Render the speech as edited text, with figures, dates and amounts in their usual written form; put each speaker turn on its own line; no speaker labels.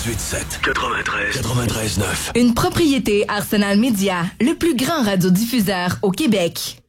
Une propriété Arsenal Média, le plus grand radiodiffuseur au Québec.